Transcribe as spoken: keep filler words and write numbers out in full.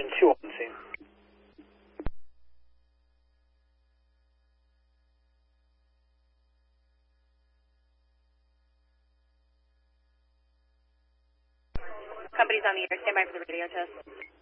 Engine two on scene. Company's on the air. Stand by for the radio test.